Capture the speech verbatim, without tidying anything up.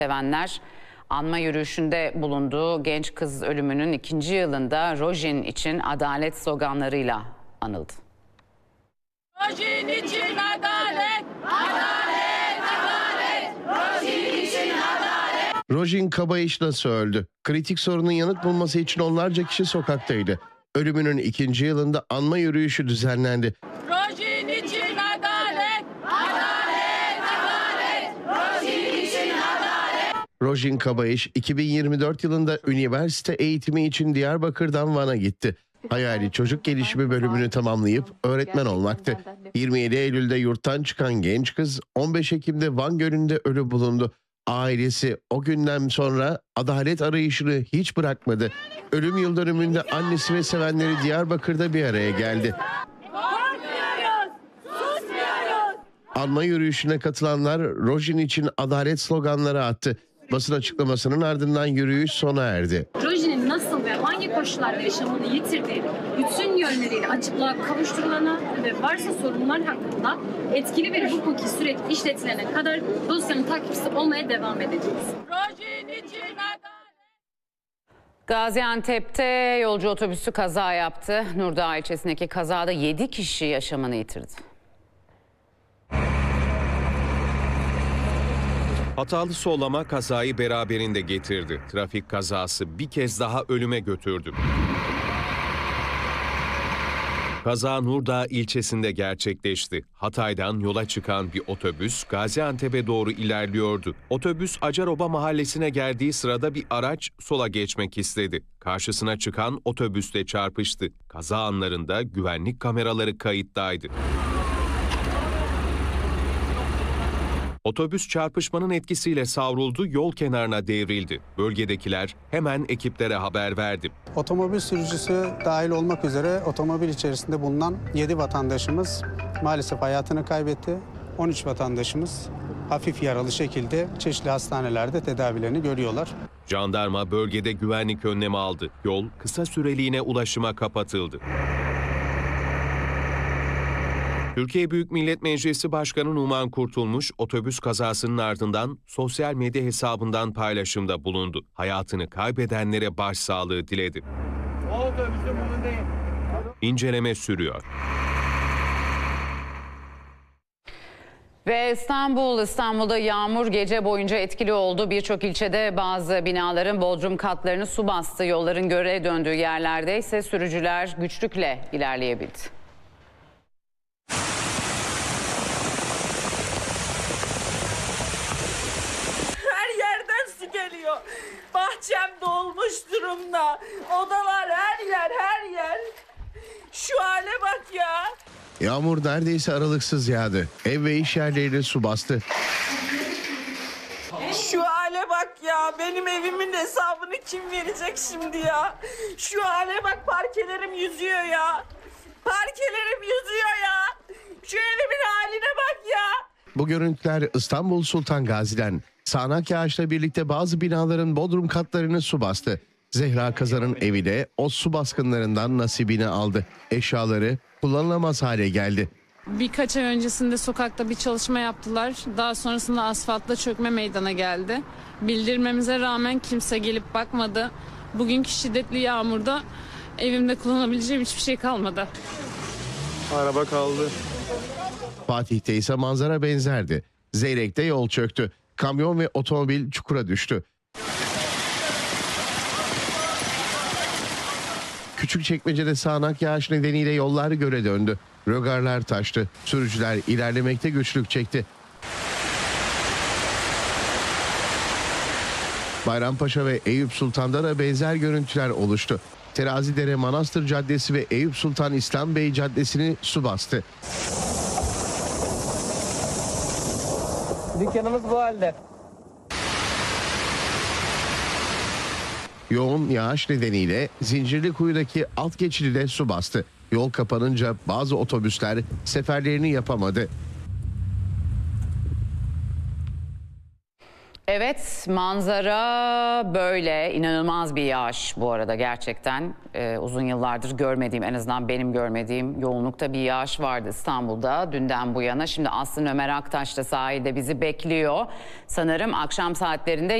Sevenler anma yürüyüşünde bulunduğu genç kız ölümünün ikinci yılında Rojin için adalet sloganlarıyla anıldı. Rojin için adalet, adalet, adalet, Rojin için adalet. Rojin Kabayiş nasıl öldü? Kritik sorunun yanıt bulması için onlarca kişi sokaktaydı. Ölümünün ikinci yılında anma yürüyüşü düzenlendi. Rojin için adalet, adalet, adalet, Rojin için adalet. Rojin Kabayiş iki bin yirmi dört yılında üniversite eğitimi için Diyarbakır'dan Van'a gitti. Hayali çocuk gelişimi bölümünü tamamlayıp öğretmen olmaktı. yirmi yedi Eylül'de yurttan çıkan genç kız on beş Ekim'de Van Gölü'nde ölü bulundu. Ailesi o günden sonra adalet arayışını hiç bırakmadı. Ölüm yıl dönümünde annesi ve sevenleri Diyarbakır'da bir araya geldi. Korkmuyoruz, susmuyoruz. Anma yürüyüşüne katılanlar Rojin için adalet sloganları attı. Basın açıklamasının ardından yürüyüş sona erdi. Rojin'in nasıl ve hangi koşullarda yaşamını yitirdiği bütün yönleriyle açıklığa kavuşturulana ve varsa sorunlar hakkında etkili bir hukuki süreç işletilene kadar dosyanın takipçisi olmaya devam edeceğiz. Rojin için adalet. Gaziantep'te yolcu otobüsü kaza yaptı. Nurdağ ilçesindeki kazada yedi kişi yaşamını yitirdi. Hatalı sollama kazayı beraberinde getirdi. Trafik kazası bir kez daha ölüme götürdü. Kaza Nurdağ ilçesinde gerçekleşti. Hatay'dan yola çıkan bir otobüs Gaziantep'e doğru ilerliyordu. Otobüs Acaroba mahallesine geldiği sırada bir araç sola geçmek istedi. Karşısına çıkan otobüsle çarpıştı. Kaza anlarında güvenlik kameraları kayıttaydı. Otobüs çarpışmanın etkisiyle savruldu, yol kenarına devrildi. Bölgedekiler hemen ekiplere haber verdi. Otomobil sürücüsü dahil olmak üzere otomobil içerisinde bulunan yedi vatandaşımız maalesef hayatını kaybetti. on üç vatandaşımız hafif yaralı şekilde çeşitli hastanelerde tedavilerini görüyorlar. Jandarma bölgede güvenlik önlemi aldı. Yol kısa süreliğine ulaşıma kapatıldı. Türkiye Büyük Millet Meclisi Başkanı Numan Kurtulmuş, otobüs kazasının ardından sosyal medya hesabından paylaşımda bulundu. Hayatını kaybedenlere başsağlığı diledi. O otobüsün bunun değil. İnceleme sürüyor. Ve İstanbul, İstanbul'da yağmur gece boyunca etkili oldu. Birçok ilçede bazı binaların bodrum katlarını su bastı. Yolların göle döndüğü yerlerde ise sürücüler güçlükle ilerleyebildi. Geliyor. Bahçem dolmuş durumda. Odalar her yer, her yer. Şu hale bak ya. Yağmur neredeyse aralıksız yağdı. Ev ve iş yerlerini su bastı. Şu hale bak ya. Benim evimin hesabını kim verecek şimdi ya? Şu hale bak, parkelerim yüzüyor ya. Parkelerim yüzüyor ya. Şu evimin haline bak ya. Bu görüntüler İstanbul Sultan Gazi'den. Sağanak yağışla birlikte bazı binaların bodrum katlarını su bastı. Zehra Kazan'ın evi de o su baskınlarından nasibini aldı. Eşyaları kullanılamaz hale geldi. Birkaç ay öncesinde sokakta bir çalışma yaptılar. Daha sonrasında asfaltta çökme meydana geldi. Bildirmemize rağmen kimse gelip bakmadı. Bugünkü şiddetli yağmurda evimde kullanabileceğim hiçbir şey kalmadı. Araba kaldı. Fatih'te ise manzara benzerdi. Zeyrek'te yol çöktü. Kamyon ve otomobil çukura düştü. Küçükçekmece'de sağanak yağış nedeniyle yollar göle döndü. Rögarlar taştı. Sürücüler ilerlemekte güçlük çekti. Bayrampaşa ve Eyüp Sultan'da da benzer görüntüler oluştu. Terazidere Manastır Caddesi ve Eyüp Sultan İslam Bey Caddesi'ni su bastı. Dükkanımız bu halde. Yoğun yağış nedeniyle Zincirlikuyu'daki alt geçidi de su bastı. Yol kapanınca bazı otobüsler seferlerini yapamadı. Evet, manzara böyle. İnanılmaz bir yağış bu arada gerçekten. Ee, uzun yıllardır görmediğim, en azından benim görmediğim yoğunlukta bir yağış vardı İstanbul'da dünden bu yana. Şimdi Aslı Ömer Aktaş da sahilde bizi bekliyor. Sanırım akşam saatlerinde